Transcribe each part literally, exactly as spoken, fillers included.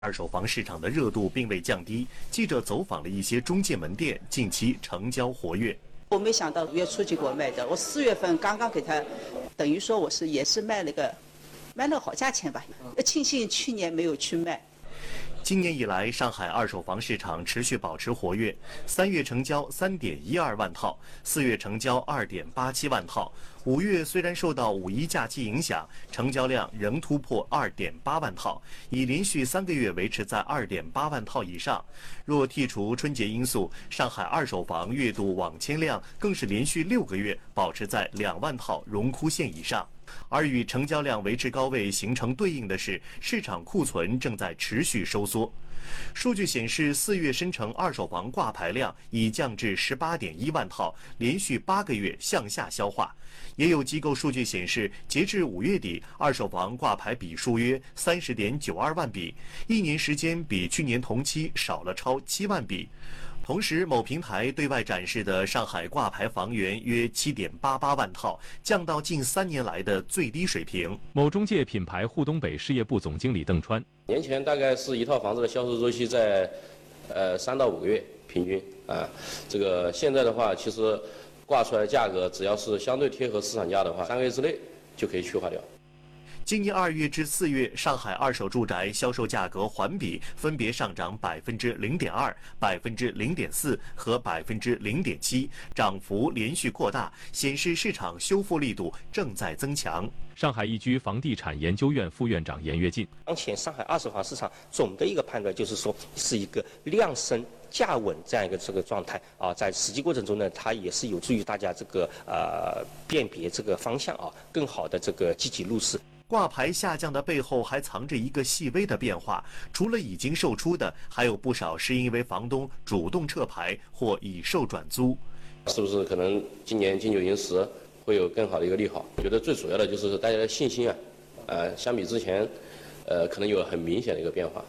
二手房市场的热度并未降低，记者走访了一些中介门店，近期成交活跃。 我没想到五月初就给我卖的，我四月份刚刚给他，等于说我是也是卖了个，卖了个好价钱吧。庆幸去年没有去卖。 今年以来，上海二手房市场持续保持活跃，三月成交三点一二万套，四月成交二点八七万套。五月虽然受到五一假期影响，成交量仍突破二点八万套，已连续三个月维持在二点八万套以上。若剔除春节因素，上海二手房月度网签量更是连续六个月保持在两万套荣枯线以上。而与成交量维持高位形成对应的是，市场库存正在持续收缩。数据显示，四月申城二手房挂牌量已降至十八点一万套，连续八个月向下消化。也有机构数据显示，截至五月底，二手房挂牌笔数约三十点九二万笔，一年时间比去年同期少了超七万笔。同时，某平台对外展示的上海挂牌房源约七点八八万套，降到近三年来的最低水平。 某中介品牌沪东北事业部总经理邓川， 年前大概是一套房子的销售周期在，呃三到五个月平均啊，这个现在的话，其实挂出来的价格只要是相对贴合市场价的话，三个月之内就可以去化掉。 今年二月至四月，上海二手住宅销售价格环比分别上涨百分之零点二、百分之零点四和百分之零点七，涨幅连续扩大，显示市场修复力度正在增强。 上海易居房地产研究院副院长严跃进， 当前上海二手房市场总的一个判断就是说，是一个量升价稳这样一个这个状态啊，在实际过程中呢，它也是有助于大家这个呃辨别这个方向啊，更好的这个积极入市。 挂牌下降的背后还藏着一个细微的变化，除了已经售出的，还有不少是因为房东主动撤牌或已售转租。 是不是可能今年金九银十会有更好的一个利好？我觉得最主要的就是大家的信心啊，呃，相比之前，呃，可能有很明显的一个变化。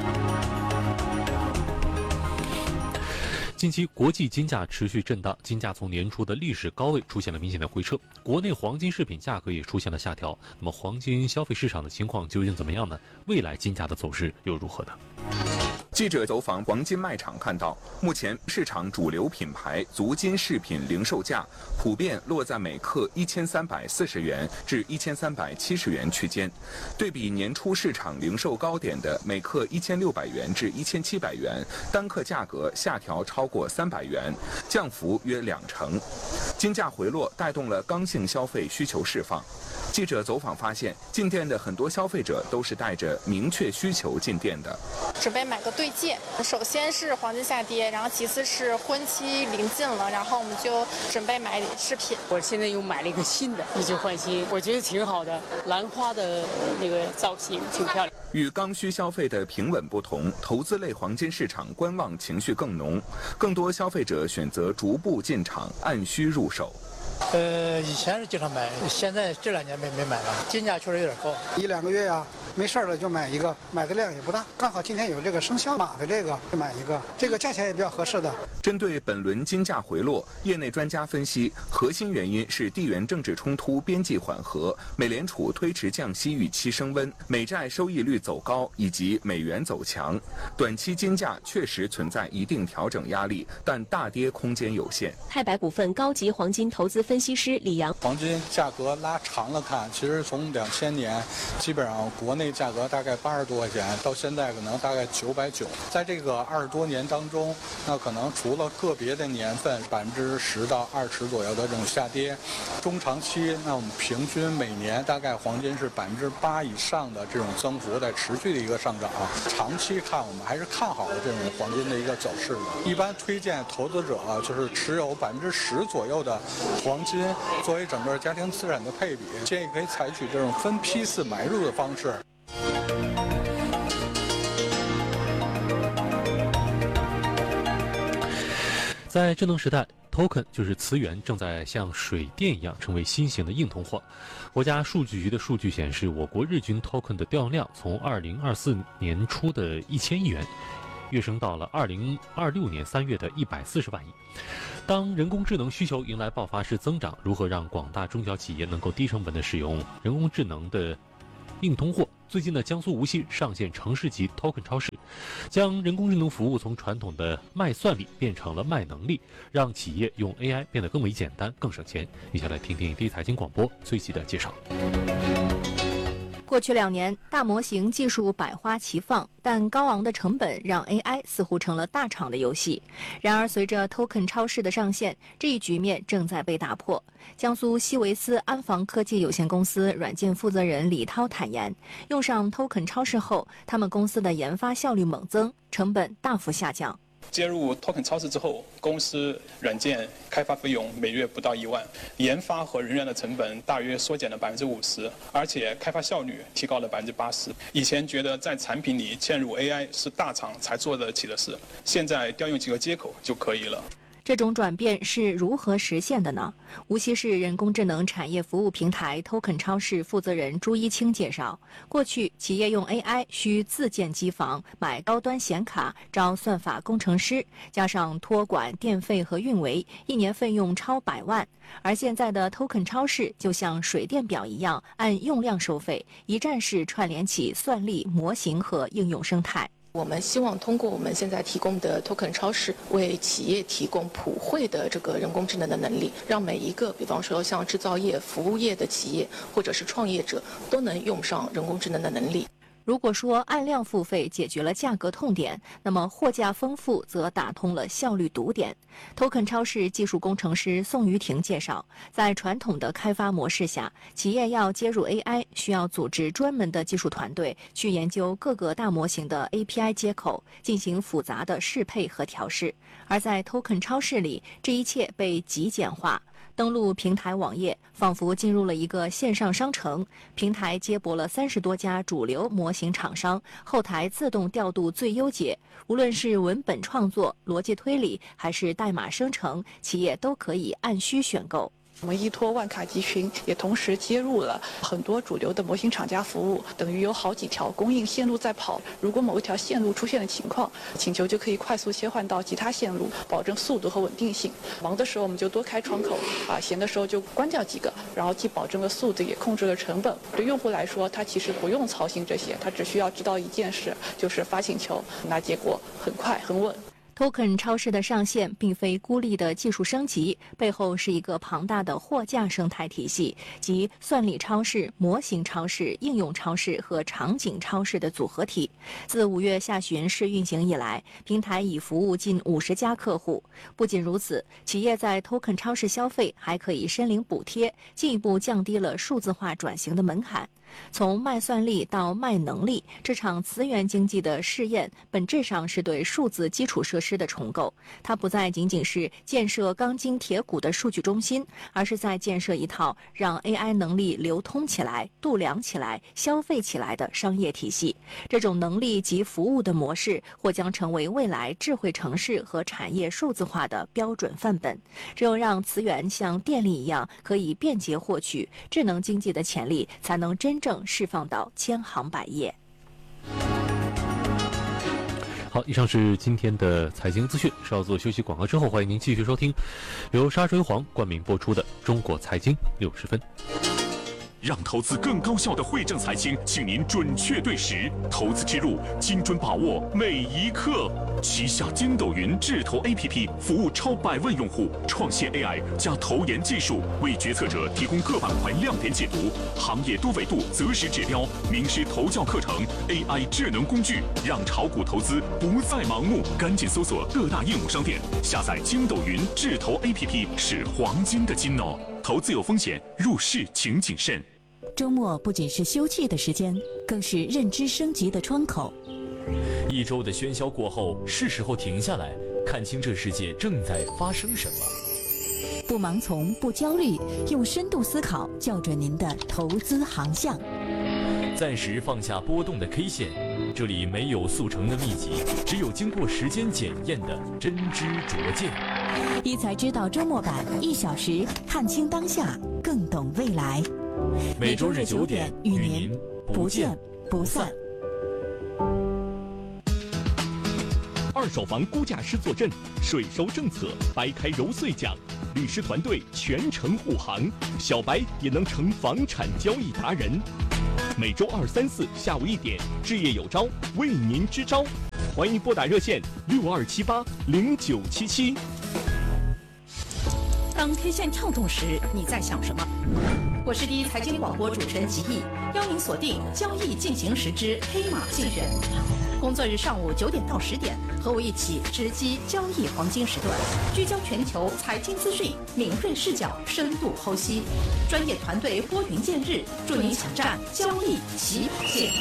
近期国际金价持续震荡，金价从年初的历史高位出现了明显的回撤，国内黄金饰品价格也出现了下调。那么黄金消费市场的情况究竟怎么样呢？未来金价的走势又如何呢？ 记者走访黄金卖场看到，目前市场主流品牌足金饰品零售价普遍落在每克一千三百四十元至一千三百七十元区间，对比年初市场零售高点的每克一千六百元至一千七百元，单克价格下调超过三百元，降幅约两成。金价回落带动了刚性消费需求释放。记者走访发现，进店的很多消费者都是带着明确需求进店的。 准备买个对戒，首先是黄金下跌，然后其次是婚期临近了，然后我们就准备买饰品。 我现在又买了一个新的，以旧换新，我觉得挺好的，兰花的那个造型挺漂亮。 与刚需消费的平稳不同，投资类黄金市场观望情绪更浓，更多消费者选择逐步进场，按需入手。 呃，以前是经常买，现在这两年没没买了，金价确实有点高， 一两个月呀、啊，没事了就买一个，买的量也不大，刚好今天有这个生肖马的这个，就买一个，这个价钱也比较合适的。 针对本轮金价回落，业内专家分析，核心原因是地缘政治冲突边际缓和，美联储推迟降息预期升温，美债收益率走高以及美元走强，短期金价确实存在一定调整压力，但大跌空间有限。 太白股份高级黄金投资分析师李阳， 黄金价格拉长了看，其实从两千年基本上国内价格大概八十多块钱，到现在可能大概九百九，在这个二十多年当中，那可能除了个别的年份百分之十到二十左右的这种下跌，中长期那我们平均每年大概黄金是百分之八以上的这种增幅在持续的一个上涨，长期看我们还是看好了这种黄金的一个走势的。一般推荐投资者啊，就是持有百分之十左右的黄金作为整个家庭资产的配比，建议可以采取这种分批次买入的方式。 在智能时代 ，token 就是词源正在像水电一样成为新型的硬通货。国家数据局的数据显示，我国日均 token 的调用量从二零二四年初的一千亿元，跃升到了二零二六年三月的一百四十万亿。当人工智能需求迎来爆发式增长，如何让广大中小企业能够低成本的使用人工智能的硬通货。最近呢，江苏无锡上线城市级 Token 超市，将人工智能服务从传统的卖算力变成了卖能力，让企业用 A I 变得更为简单、更省钱。一起来听听第一财经广播最新的介绍。 过去两年，大模型技术百花齐放，但高昂的成本让 A I 似乎成了大厂的游戏。然而，随着 Token 超市的上线，这一局面正在被打破。江苏西维斯安防科技有限公司软件负责人李涛坦言，用上 Token 超市后，他们公司的研发效率猛增，成本大幅下降。 接入 Token 超市之后，公司软件开发费用每月不到一万，研发和人员的成本大约缩减了百分之五十，而且开发效率提高了百分之八十。以前觉得在产品里嵌入 A I 是大厂才做得起的事，现在调用几个接口就可以了。 这种转变是如何实现的呢？无锡市人工智能产业服务平台 Token 超市负责人朱一清介绍，过去企业用 A I 需自建机房、买高端显卡、招算法工程师，加上托管、电费和运维，一年费用超百万。而现在的 Token 超市就像水电表一样，按用量收费，一站式串联起算力、模型和应用生态。 我们希望通过我们现在提供的 Token 超市，为企业提供普惠的这个人工智能的能力，让每一个，比方说像制造业、服务业的企业或者是创业者，都能用上人工智能的能力。 如果说按量付费解决了价格痛点，那么货架丰富则打通了效率堵点。Token 超市技术工程师宋于婷介绍，在传统的开发模式下，企业要接入 A I， 需要组织专门的技术团队去研究各个大模型的 A P I 接口，进行复杂的适配和调试。而在 Token 超市里，这一切被极简化。登录平台网页，仿佛进入了一个线上商城。平台接驳了三十多家主流模型厂商，后台自动调度最优解。无论是文本创作、逻辑推理，还是代码生成，企业都可以按需选购。 我们依托万卡集群，也同时接入了很多主流的模型厂家服务，等于有好几条供应线路在跑。如果某一条线路出现了情况，请求就可以快速切换到其他线路，保证速度和稳定性。忙的时候我们就多开窗口，啊，闲的时候就关掉几个，然后既保证了速度，也控制了成本。对用户来说，他其实不用操心这些，他只需要知道一件事，就是发请求，那结果很快很稳。 Token 超市的上线并非孤立的技术升级，背后是一个庞大的货架生态体系，即算力超市、模型超市、应用超市和场景超市的组合体。自五月下旬试运行以来，平台已服务近五十家客户。不仅如此，企业在 Token 超市消费还可以申领补贴，进一步降低了数字化转型的门槛。从卖算力到卖能力，这场词源经济的试验本质上是对数字基础设施的重构。它不再仅仅是建设钢筋铁骨的数据中心，而是在建设一套让 A I 能力流通起来、度量起来、消费起来的商业体系。这种能力及服务的模式，或将成为未来智慧城市和产业数字化的标准范本。只有让词源像电力一样可以便捷获取，智能经济的潜力才能真正释放到千行百业。 好，以上是今天的财经资讯。稍作休息广告之后，欢迎您继续收听由沙锤黄冠名播出的《中国财经六十分》。 让投资更高效的汇正财经，请您准确对时，投资之路精准把握每一刻。旗下筋斗云智投 A P P 服务超百万用户，创新 A I 加投研技术，为决策者提供各板块亮点解读、行业多维度择时指标、名师投教课程、A I 智能工具，让炒股投资不再盲目。赶紧搜索各大应用商店，下载筋斗云智投 A P P， 是黄金的金哦。投资有风险，入市请谨慎。 周末不仅是休憩的时间，更是认知升级的窗口。 一周的喧嚣过后，是时候停下来，看清这世界正在发生什么。 不盲从，不焦虑，用深度思考校准您的投资航向。 暂时放下波动的 K 线，这里没有速成的秘籍，只有经过时间检验的真知灼见。 一财知道周末版，一小时看清当下，更懂未来。 每周日九点与您不见不散。 二手房估价师坐镇，税收政策白开揉碎讲，律师团队全程护航，小白也能成房产交易达人。 每周二、三、四下午一点，置业有招为您支招，欢迎拨打热线六二七八零九七七。 当天线跳动时，你在想什么？我是第一财经广播主持人吉毅，邀您锁定交易进行时之黑马竞选。工作日上午九点到十点，和我一起直击交易黄金时段，聚焦全球财经资讯，敏锐视角，深度剖析，专业团队拨云见日，助您抢占交易起跑线。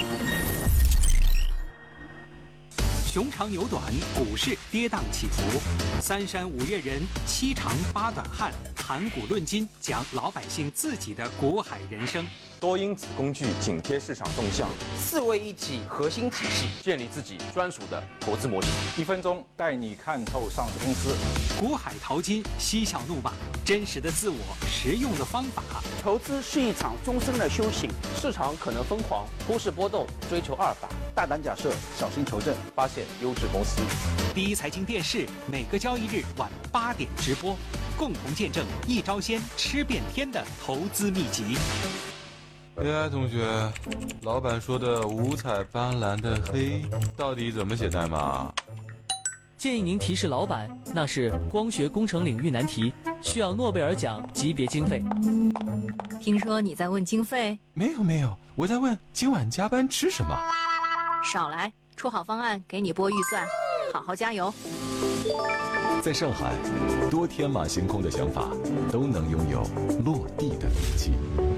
熊长牛短，股市跌宕起伏，三山五岳人，七长八短汉，谈股论金，讲老百姓自己的股海人生。 多因子工具紧贴市场动向， 四位一体核心体系， 建立自己专属的投资模型。 一分钟带你看透上市公司。 股海淘金，嬉笑怒骂，真实的自我，实用的方法。 投资是一场终身的修行， 市场可能疯狂，股市波动，追求阿尔法。 大胆假设，小心求证， 发现优质公司。 第一财经电视每个交易日晚八点直播，共同见证一招鲜吃遍天的投资秘籍。 A I 同学，老板说的五彩斑斓的黑到底怎么写代码？ 建议您提示老板，那是光学工程领域难题，需要诺贝尔奖级别经费。 听说你在问经费？ 没有没有，我在问今晚加班吃什么。 少来，出好方案给你拨预算，好好加油。 在上海，多天马行空的想法都能拥有落地的底气。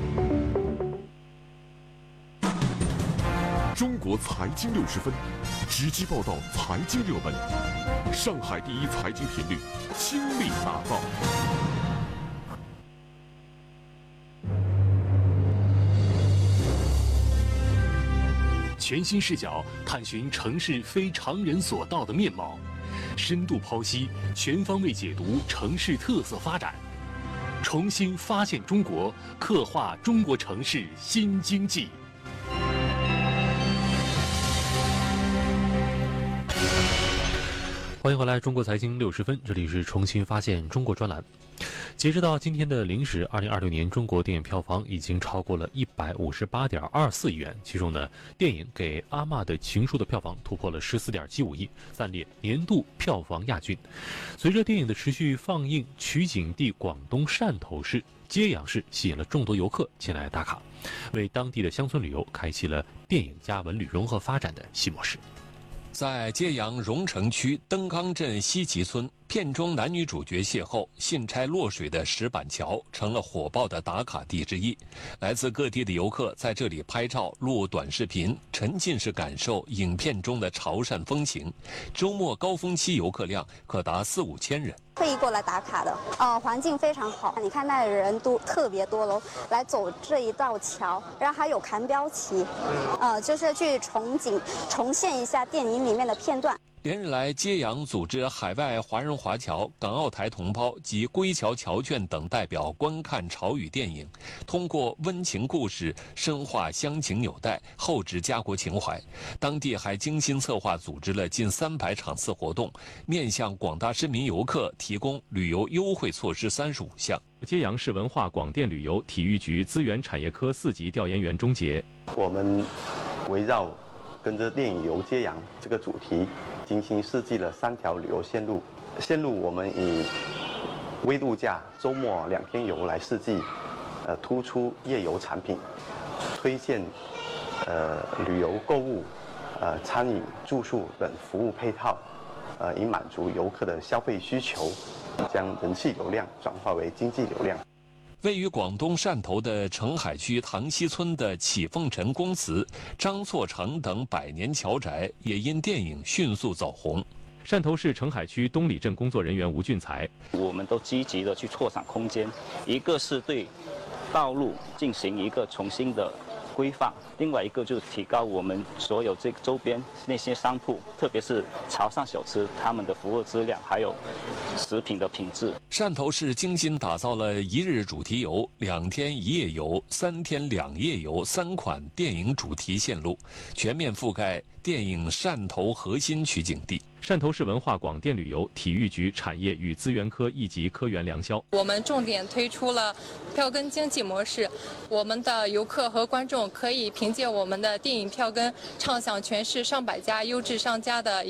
中国财经六十分，直击报道财经热门，上海第一财经频率倾力打造。 全新视角探寻城市非常人所到的面貌，深度剖析，全方位解读城市特色发展，重新发现中国，刻画中国城市新经济。欢迎回来，中国财经六十分，这里是重新发现中国专栏。截止到今天的零时，二零二六年中国电影票房已经超过了一百五十八点二四亿元，其中呢，电影《给阿嬷的情书》的票房突破了十四点七五亿，暂列年度票房亚军。随着电影的持续放映，取景地广东汕头市揭阳市吸引了众多游客前来打卡，为当地的乡村旅游开启了电影加文旅融合发展的新模式。 在揭阳荣城区登冈镇西集村，片中男女主角邂逅、信差落水的石板桥成了火爆的打卡地之一。来自各地的游客在这里拍照、录短视频，沉浸式感受影片中的潮汕风情。周末高峰期游客量可达四五千人。 特意过来打卡的，呃，环境非常好，你看那里人都特别多喽，来走这一道桥，然后还有扛标旗，呃，就是去重景重现一下电影里面的片段。 连日来，揭阳组织海外华人华侨、港澳台同胞及归侨侨眷等代表观看潮语电影，通过温情故事深化乡情纽带，厚植家国情怀。当地还精心策划组织了近三百场次活动，面向广大市民游客提供旅游优惠措施三十五项。 揭阳市文化广电旅游体育局资源产业科四级调研员钟杰， 我们围绕跟着电影游揭阳这个主题，精心设计了三条旅游线路。线路我们以微度假、周末两天游来设计，呃，突出夜游产品，推荐呃旅游购物、呃餐饮、住宿等服务配套，呃，以满足游客的消费需求，将人气流量转化为经济流量。 位于广东汕头的澄海区塘溪村的启凤尘公祠、张错城等百年侨宅，也因电影迅速走红。 汕头市澄海区东里镇工作人员吴俊才， 我们都积极的去拓展空间，一个是对道路进行一个重新的规范，另外一个就是提高我们所有这个周边那些商铺，特别是潮汕小吃，他们的服务质量还有食品的品质。 汕头市精心打造了一日主题游、两天一夜游、三天两夜游三款电影主题线路，全面覆盖电影汕头核心取景地。 汕头市文化广电旅游体育局产业与资源科一级科员梁潇， 我们重点推出了票根经济模式，我们的游客和观众可以凭借我们的电影票根，畅享全市上百家优质商家的